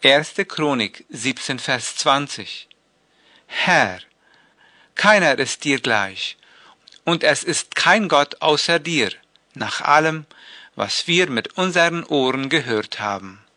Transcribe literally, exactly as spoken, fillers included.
erste Chronik siebzehn, Vers zwanzig. Herr, keiner ist dir gleich, und es ist kein Gott außer dir, nach allem, was wir mit unseren Ohren gehört haben.